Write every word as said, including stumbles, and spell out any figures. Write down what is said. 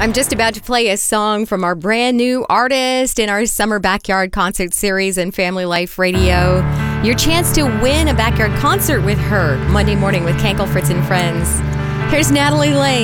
I'm just about to play a song from our brand new artist in our summer backyard concert series in Family Life Radio. Your chance to win a backyard concert with her Monday morning with Kankel, Fritz, and Friends. Here's Natalie Lane.